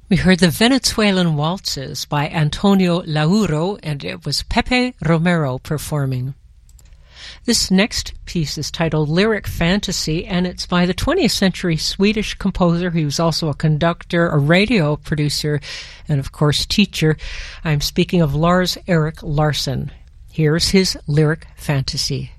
We heard the Venezuelan Waltzes by Antonio Lauro, and it was Pepe Romero performing. This next piece is titled Lyric Fantasy, and it's by the 20th century Swedish composer. He was also a conductor, a radio producer, and of course teacher. I'm speaking of Lars Erik Larsson. Here's his Lyric Fantasy.